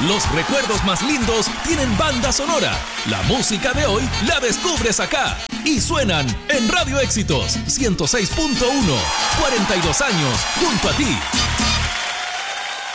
Los recuerdos más lindos tienen banda sonora. La música de hoy la descubres acá. Y suenan en Radio Éxitos 106.1. 42 años junto a ti.